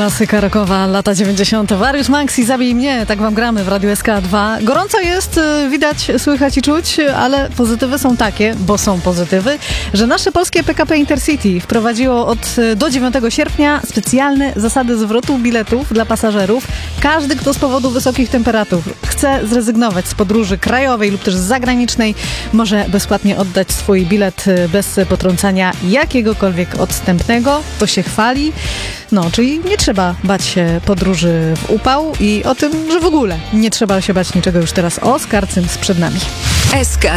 Klasyka rockowa, lata 90. Warius Maxi, Zabij mnie, tak wam gramy w Radiu SK2. Gorąco jest, widać, słychać i czuć, ale pozytywy są takie, bo są pozytywy, że nasze polskie PKP Intercity wprowadziło do 9 sierpnia specjalne zasady zwrotu biletów dla pasażerów. Każdy, kto z powodu wysokich temperatur chce zrezygnować z podróży krajowej lub też zagranicznej, może bezpłatnie oddać swój bilet bez potrącania jakiegokolwiek odstępnego. To się chwali. No, czyli nie trzeba bać się podróży w upał i o tym, że w ogóle nie trzeba się bać niczego już teraz. Oskar Cyms przed nami. SK